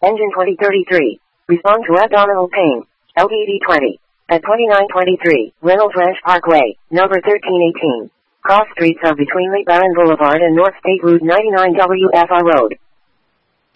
Engine 2033. Respond to abdominal pain. LTD 20. At 2923, Reynolds Ranch Parkway, number 1318. Cross streets are between Lake Barron Boulevard and North State Route 99 WFR Road.